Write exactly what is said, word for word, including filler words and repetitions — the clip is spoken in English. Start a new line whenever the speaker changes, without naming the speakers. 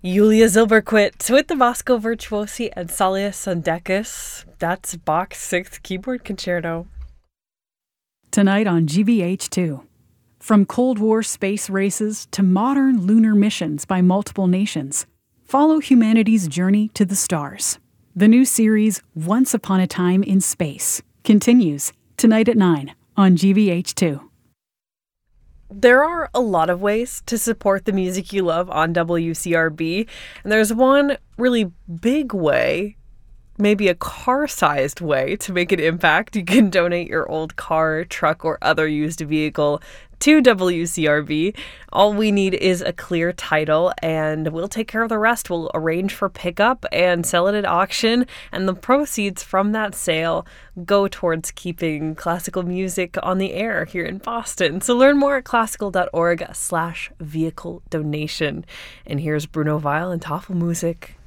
Julia Zilberquit with the Bosco Virtuosi and Salia Sandekis. That's Bach's Sixth Keyboard Concerto.
Tonight on G B H two. From Cold War space races to modern lunar missions by multiple nations, follow humanity's journey to the stars. The new series, Once Upon a Time in Space, continues tonight at nine on G B H two.
There are a lot of ways to support the music you love on W C R B, and there's one really big way, maybe a car-sized way, to make an impact. You can donate your old car, truck, or other used vehicle to W C R B. All we need is a clear title, and we'll take care of the rest. We'll arrange for pickup and sell it at auction, and the proceeds from that sale go towards keeping classical music on the air here in Boston. So learn more at classical.org slash vehicle donation. And here's Bruno Weil and Tafelmusik.